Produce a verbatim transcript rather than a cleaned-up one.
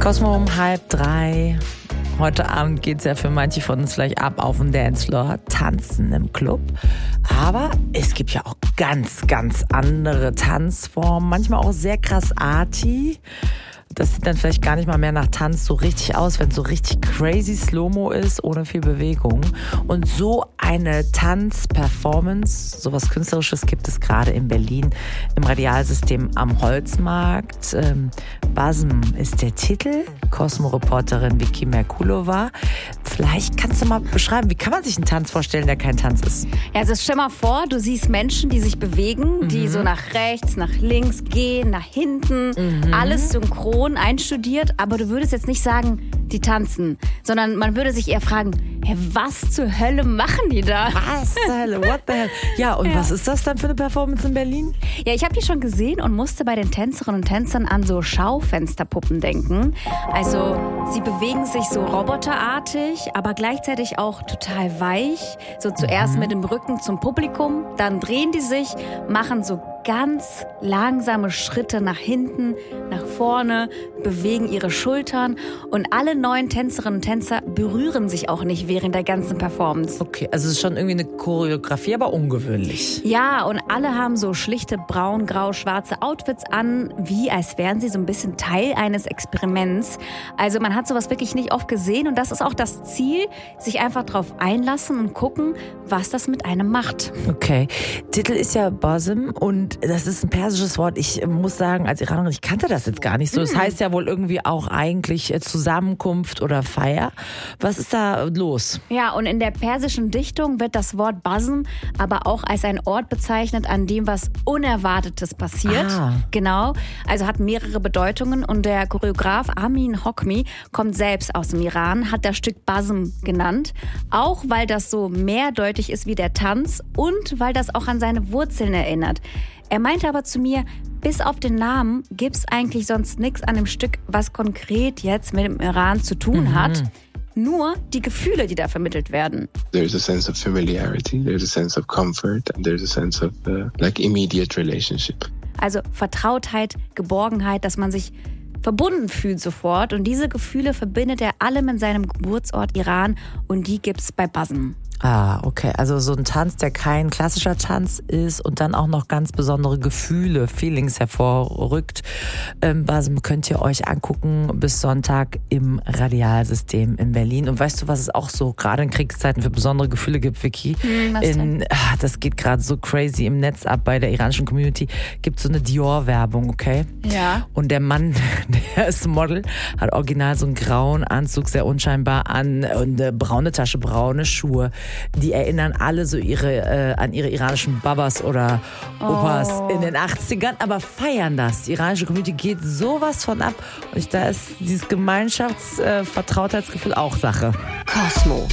Cosmo um halb drei. Heute Abend geht es ja für manche von uns vielleicht ab auf den Dancefloor, tanzen im Club. Aber es gibt ja auch ganz, ganz andere Tanzformen, manchmal auch sehr krass arty. Das sieht dann vielleicht gar nicht mal mehr nach Tanz so richtig aus, wenn es so richtig crazy Slow-Mo ist, ohne viel Bewegung. Und so eine Tanzperformance, sowas Künstlerisches gibt es gerade in Berlin im Radialsystem am Holzmarkt. Ähm, Basm ist der Titel. Cosmo-Reporterin Vicky Merkulova. Vielleicht kannst du mal beschreiben, wie kann man sich einen Tanz vorstellen, der kein Tanz ist? Ja, also stell mal vor, du siehst Menschen, die sich bewegen, mhm. die so nach rechts, nach links gehen, nach hinten, mhm. alles synchron einstudiert, aber du würdest jetzt nicht sagen, die tanzen, sondern man würde sich eher fragen, hey, was zur Hölle machen die da? Was zur Hölle, what the hell? Ja, und ja. was ist das dann für eine Performance in Berlin? Ja, ich habe die schon gesehen und musste bei den Tänzerinnen und Tänzern an so Schaufensterpuppen denken. Also sie bewegen sich so roboterartig, aber gleichzeitig auch total weich. So zuerst mhm. mit dem Rücken zum Publikum, dann drehen die sich, machen so ganz langsame Schritte nach hinten, nach vorne, bewegen ihre Schultern und alle neuen Tänzerinnen und Tänzer berühren sich auch nicht während der ganzen Performance. Okay, also es ist schon irgendwie eine Choreografie, aber ungewöhnlich. Ja, und alle haben so schlichte braun, grau, schwarze Outfits an, wie als wären sie so ein bisschen Teil eines Experiments. Also man hat sowas wirklich nicht oft gesehen und das ist auch das Ziel, sich einfach drauf einlassen und gucken, was das mit einem macht. Okay, Titel ist ja Basm und das ist ein persisches Wort. Ich muss sagen, als Iranerin, ich kannte das jetzt gar nicht so. Das hm. heißt ja wohl irgendwie auch eigentlich Zusammenkunft oder Feier. Was ist da los? Ja, und in der persischen Dichtung wird das Wort Basm aber auch als ein Ort bezeichnet, an dem was Unerwartetes passiert. Ah. Genau, also hat mehrere Bedeutungen und der Choreograf Amin Hokmi kommt selbst aus dem Iran, hat das Stück Basm genannt, auch weil das so mehrdeutig ist wie der Tanz und weil das auch an seine Wurzeln erinnert. Er meinte aber zu mir, bis auf den Namen gibt's eigentlich sonst nichts an dem Stück, was konkret jetzt mit dem Iran zu tun hat. Mhm. Nur die Gefühle, die da vermittelt werden. There's a sense of familiarity, there's a sense of comfort and there's a sense of uh, like immediate relationship. Also Vertrautheit, Geborgenheit, dass man sich verbunden fühlt sofort. Und diese Gefühle verbindet er alle mit seinem Geburtsort Iran und die gibt's bei Basm. Ah, okay. Also so ein Tanz, der kein klassischer Tanz ist und dann auch noch ganz besondere Gefühle, Feelings hervorrückt. Ähm, Basm könnt ihr euch angucken bis Sonntag im Radialsystem in Berlin. Und weißt du, was es auch so gerade in Kriegszeiten für besondere Gefühle gibt, Vicky? Hm, was in, denn? Ach, das geht gerade so crazy im Netz ab bei der iranischen Community. Gibt so eine Dior-Werbung, okay? Ja. Und der Mann, der ist Model, hat original so einen grauen Anzug, sehr unscheinbar an und eine braune Tasche, braune Schuhe. Die erinnern alle so ihre äh, an ihre iranischen Babas oder Opas oh. in den achtzigern, aber feiern das. Die iranische Community geht sowas von ab. Und da ist dieses Gemeinschaftsvertrautheitsgefühl äh, auch Sache. Cosmo.